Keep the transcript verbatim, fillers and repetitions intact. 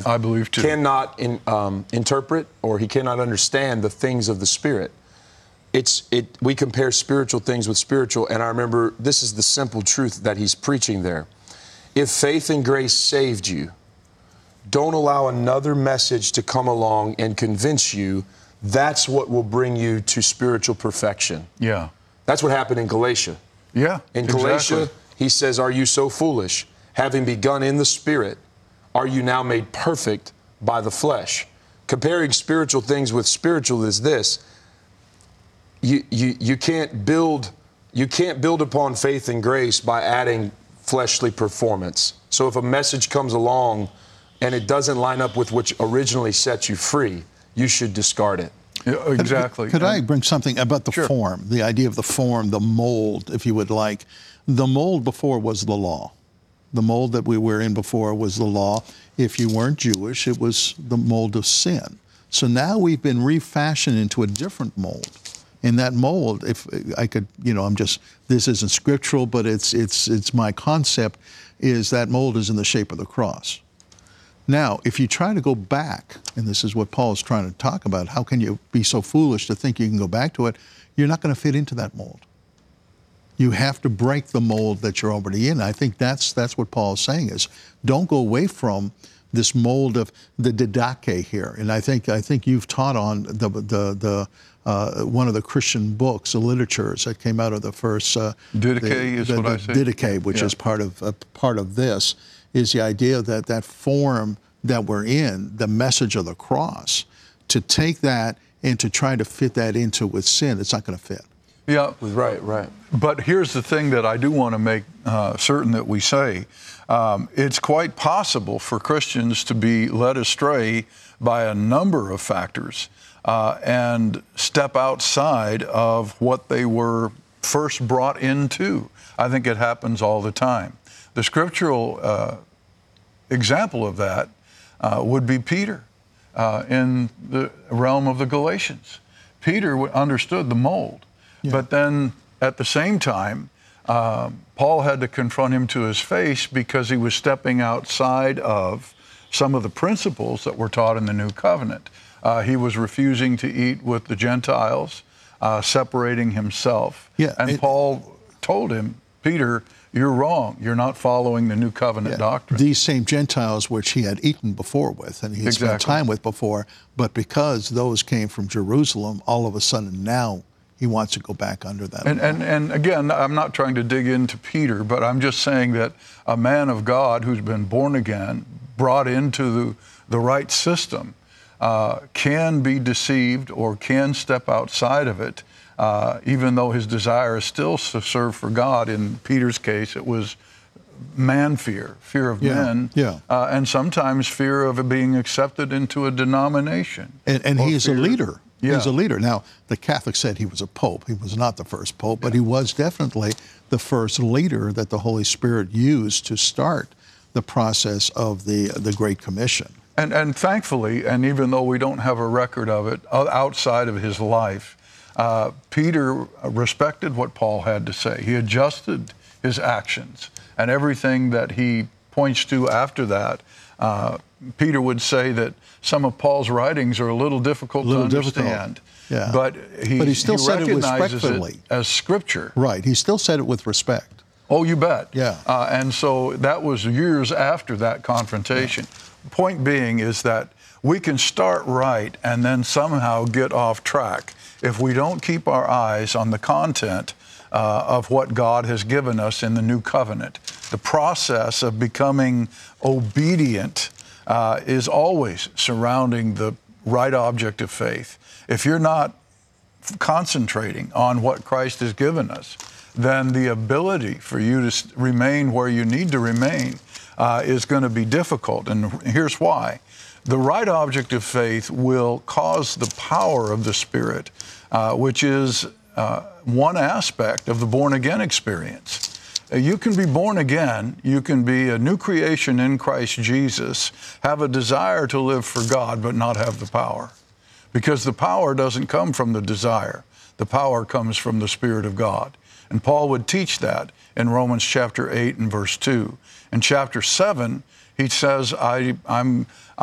believe, I believe too. cannot in, um, interpret or he cannot understand the things of the Spirit. It's it. We compare spiritual things with spiritual, and I remember this is the simple truth that he's preaching there. If faith and grace saved you, don't allow another message to come along and convince you that's what will bring you to spiritual perfection. Yeah. That's what happened in Galatia. Yeah, In exactly. Galatia, he says, are you so foolish? Having begun in the Spirit, are you now made perfect by the flesh? Comparing spiritual things with spiritual is this. You, you, you can't build, you can't build upon faith and grace by adding fleshly performance. So if a message comes along and it doesn't line up with what originally set you free, you should discard it. Yeah, exactly. Could, could I bring something about the Sure. form, the idea of the form, the mold, if you would like. The mold before was the law. The mold that we were in before was the law. If you weren't Jewish, it was the mold of sin. So now we've been refashioned into a different mold. In that mold, if I could, you know, I'm just, this isn't scriptural, but it's, it's, it's my concept, is that mold is in the shape of the cross. Now, if you try to go back, and this is what Paul is trying to talk about, how can you be so foolish to think you can go back to it? You're not going to fit into that mold. You have to break the mold that you're already in. I think that's that's what Paul is saying is, don't go away from this mold of the didache here. And I think I think you've taught on the the the uh, one of the Christian books, the literatures that came out of the first uh, Didache the, is the, what the I say. Didache, which Yeah. is part of uh, part of this, is the idea that that form that we're in, the message of the cross, to take that and to try to fit that into with sin, it's not going to fit. Yeah. Right, right. But here's the thing that I do want to make uh, certain that we say. Um, it's quite possible for Christians to be led astray by a number of factors uh, and step outside of what they were first brought into. I think it happens all the time. The scriptural uh, example of that uh, would be Peter uh, in the realm of the Galatians. Peter understood the mold, yeah. But then at the same time, uh, Paul had to confront him to his face because he was stepping outside of some of the principles that were taught in the New Covenant. Uh, he was refusing to eat with the Gentiles, uh, separating himself. Yeah, and it, Paul told him, Peter, you're wrong. You're not following the New Covenant yeah, doctrine. These same Gentiles which he had eaten before with and he had Exactly. spent time with before, but because those came from Jerusalem, all of a sudden now he wants to go back under that. And, and, and again, I'm not trying to dig into Peter, but I'm just saying that a man of God who's been born again, brought into the, the right system, uh, can be deceived or can step outside of it, uh, even though his desire is still to serve for God. In Peter's case, it was man fear, fear of yeah, men, yeah. Uh, and sometimes fear of being accepted into a denomination. And, and he's fear. a leader. Yeah. He's a leader. Now, the Catholics said he was a pope. He was not the first pope, but he was definitely the first leader that the Holy Spirit used to start the process of the the Great Commission. And, and thankfully, and even though we don't have a record of it outside of his life, uh, Peter respected what Paul had to say. He adjusted his actions, and everything that he points to after that, uh, Peter would say that some of Paul's writings are a little difficult a little to understand. Difficult. Yeah. But he, but he still he said it recognizes respectfully. it as scripture. Right. He still said it with respect. Oh, you bet. Yeah. Uh, and so that was years after that confrontation. Yeah. Point being is that we can start right and then somehow get off track if we don't keep our eyes on the content uh, of what God has given us in the New Covenant. The process of becoming obedient uh, is always surrounding the right object of faith. If you're not concentrating on what Christ has given us, then the ability for you to remain where you need to remain uh, is going to be difficult. And here's why. The right object of faith will cause the power of the Spirit, uh, which is uh, one aspect of the born-again experience. Uh, you can be born again, you can be a new creation in Christ Jesus, have a desire to live for God, but not have the power. Because the power doesn't come from the desire. The power comes from the Spirit of God. And Paul would teach that in Romans chapter eight and verse two. In chapter seven, he says, I, I'm,